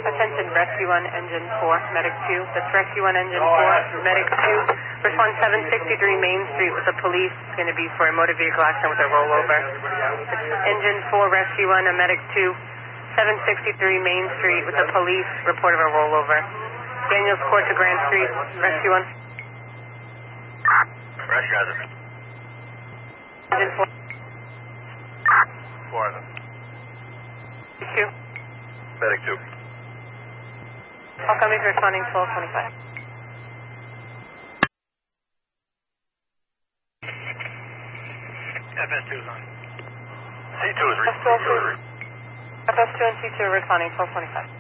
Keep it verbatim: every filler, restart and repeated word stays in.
Attention, Rescue one, Engine four, Medic two. That's Rescue one, Engine four, Medic two. Respond seven sixty-three Main Street with the police. It's going to be for a motor vehicle accident with a rollover. Engine four, Rescue one, a Medic two. seven sixty-three Main Street with the police. Report of a rollover. Daniels Court to Grand Street. Rescue one. Rescue has it. Engine four. Four of them. two. Medic two. All companies responding twelve twenty-five. F S two is on. C two is F S two and C two responding twelve twenty-five.